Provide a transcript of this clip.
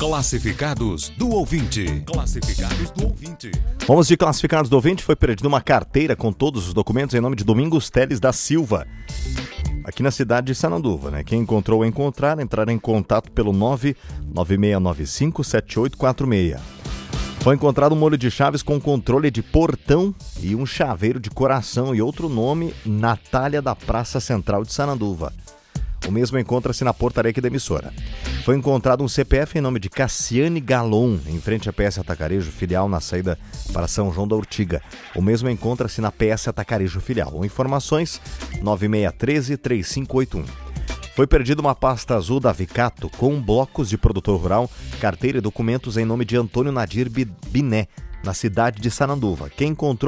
Classificados do ouvinte. Classificados do ouvinte. Vamos de classificados do ouvinte. Foi perdida uma carteira com todos os documentos em nome de Domingos Teles da Silva, aqui na cidade de Sananduva, né? Quem encontrou ou encontrar, entrar em contato pelo 996957846. Foi encontrado um molho de chaves com controle de portão e um chaveiro de coração e outro nome, Natália da Praça Central de Sananduva. O mesmo encontra-se na portaria aqui da emissora. Foi encontrado um CPF em nome de Cassiane Galon, em frente à PS Atacarejo Filial, na saída para São João da Urtiga. O mesmo encontra-se na PS Atacarejo Filial. Informações 9613-3581. Foi perdida uma pasta azul da Vicato com blocos de produtor rural, carteira e documentos em nome de Antônio Nadir Biné, na cidade de Sananduva. Quem encontrou